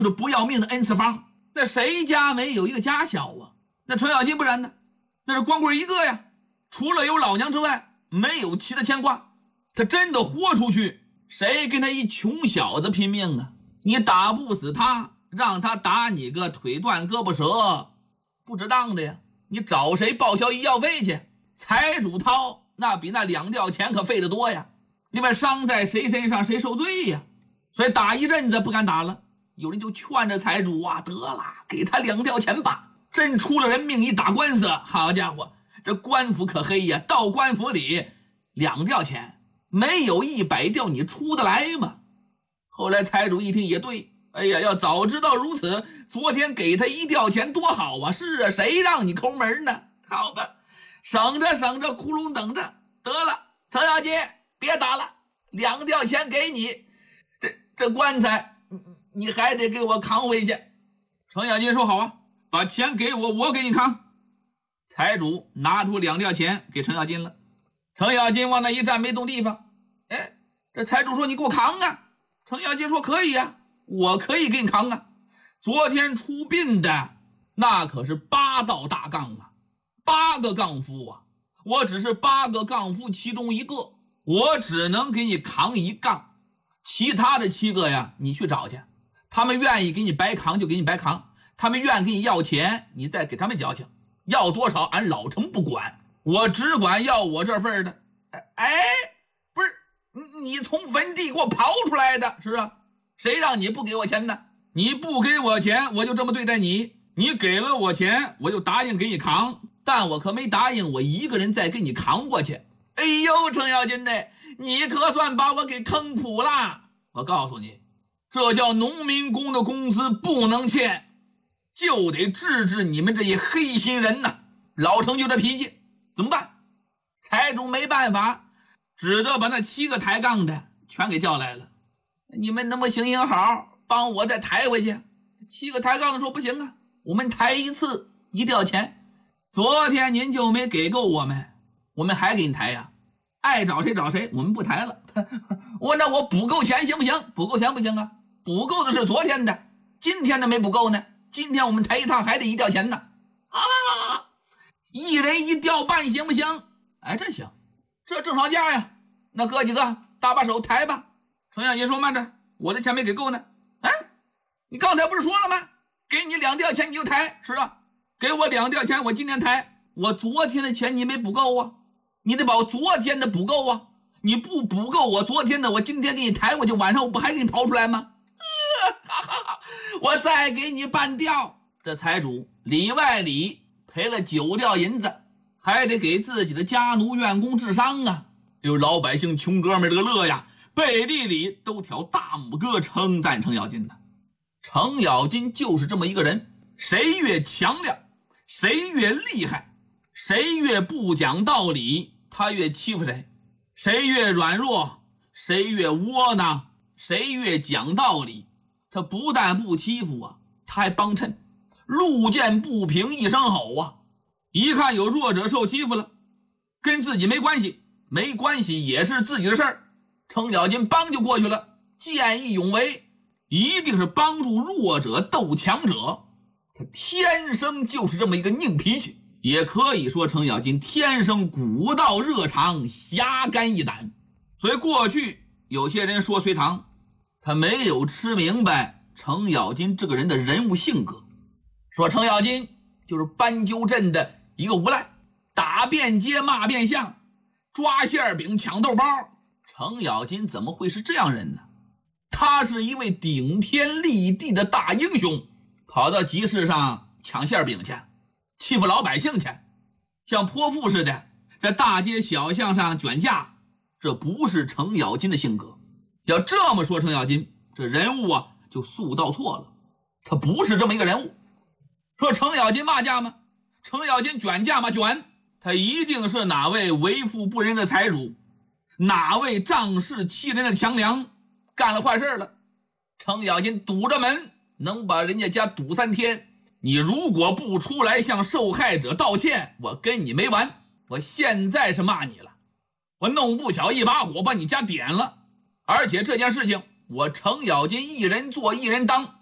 这不要命的 N 次方，那谁家没有一个家小啊？那程咬金不然呢？那是光棍一个呀，除了有老娘之外，没有其他牵挂。他真的豁出去，谁跟他一穷小子拼命啊？你打不死他，让他打你个腿断胳膊折，不值当的呀！你找谁报销医药费去？财主掏，那比那两吊钱可费得多呀！另外伤在谁身上谁受罪呀？所以打一阵子不敢打了，有人就劝着财主啊，得了，给他2吊钱吧。真出了人命一打官司，好家伙，这官府可黑呀！到官府里2吊钱，没有100吊你出得来吗？后来财主一听也对，哎呀，要早知道如此，昨天给他1吊钱多好啊！是啊，谁让你抠门呢？好吧，省着省着，窟窿等着，得了，程咬金别打了，2吊钱给你，这棺材你还得给我扛回去。程咬金说好啊，把钱给我，我给你扛。财主拿出2吊钱给程咬金了，程咬金往那一站没动地方。哎，这财主说你给我扛啊。程咬金说可以啊，我可以给你扛啊。昨天出殡的那可是8道大杠啊，8个杠夫啊，我只是8个杠夫其中一个，我只能给你扛1杠，其他的7个呀你去找去，他们愿意给你白扛就给你白扛，他们愿意给你要钱你再给他们交情，要多少俺老程不管，我只管要我这份的。哎，不是你从坟地给我刨出来的是啊，谁让你不给我钱呢？你不给我钱我就这么对待你，你给了我钱我就答应给你扛，但我可没答应我一个人再给你扛过去。哎呦，程咬金呢，你可算把我给坑苦了。我告诉你，这叫农民工的工资不能欠，就得治治你们这些黑心人呐！老程就这脾气，怎么办？财主没办法，只得把那7个抬杠的全给叫来了。你们能不能行行好，帮我再抬回去？7个抬杠的说不行啊，我们抬一次1吊钱，昨天您就没给够我们还给你抬呀，爱找谁找谁，我们不抬了。那我补够钱行不行？补够钱不行啊，补够的是昨天的，今天的没补够呢，今天我们抬一趟还得1吊钱呢。一人1吊半行不行？哎，这行，这正常价呀。那哥几个搭把手抬吧。程咬金说慢着，我的钱没给够呢。哎，你刚才不是说了吗？给你2吊钱你就抬，是啊，给我2吊钱我今天抬，我昨天的钱你没补够啊，你得把我昨天的补够啊，你不补够我昨天的，我今天给你抬过去，晚上我不还给你刨出来吗？我再给你半吊。这财主里外里赔了9吊银子，还得给自己的家奴员工治伤啊！有老百姓穷哥们这个乐呀，背地里都挑大拇哥称赞程咬金呢。程咬金就是这么一个人，谁越强亮，谁越厉害，谁越不讲道理，他越欺负谁；谁越软弱，谁越窝囊；谁越讲道理，他不但不欺负啊，他还帮衬。路见不平一声吼啊，一看有弱者受欺负了，跟自己没关系，没关系也是自己的事儿，程咬金帮就过去了，见义勇为，一定是帮助弱者斗强者，他天生就是这么一个硬脾气。也可以说程咬金天生古道热肠，侠肝义胆。所以过去有些人说隋唐，他没有吃明白程咬金这个人的人物性格，说程咬金就是斑鸠镇的一个无赖，打遍街骂遍巷，抓馅饼抢豆包。程咬金怎么会是这样人呢？他是一位顶天立地的大英雄，跑到集市上抢馅饼去，欺负老百姓去，像泼妇似的在大街小巷上卷架，这不是程咬金的性格。要这么说程咬金这人物啊就塑造错了，他不是这么一个人物。说程咬金骂架吗？程咬金卷架吗？卷。他一定是哪位为富不仁的财主，哪位仗势欺人的强梁干了坏事了，程咬金堵着门能把人家家堵3天，你如果不出来向受害者道歉，我跟你没完。我现在是骂你了，我弄不巧一把火把你家点了，而且这件事情我程咬金一人做一人当，